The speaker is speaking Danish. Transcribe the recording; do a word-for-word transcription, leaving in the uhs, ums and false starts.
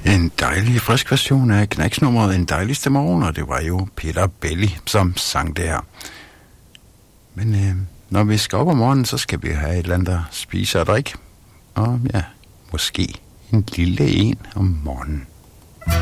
En dejlig frisk version af Knacksnummeret En dejligste morgen, og det var jo Peter Belli, som sang det her. Men øh, når vi skal op om morgenen, så skal vi have et eller andet at spise og drikke. Og ja, måske en lille en om morgenen.